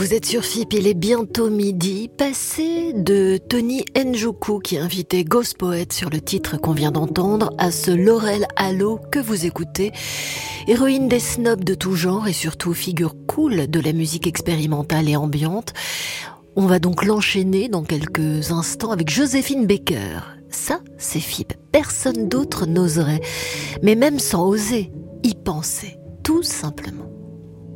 Vous êtes sur FIP, il est bientôt midi, passé de Tony Njoku qui invitait Ghost Poet sur le titre qu'on vient d'entendre à ce Laurel Allo que vous écoutez, héroïne des snobs de tout genre et surtout figure cool de la musique expérimentale et ambiante. On va donc l'enchaîner dans quelques instants avec Joséphine Baker. Ça, c'est FIP, personne d'autre n'oserait, mais même sans oser, y penser, tout simplement.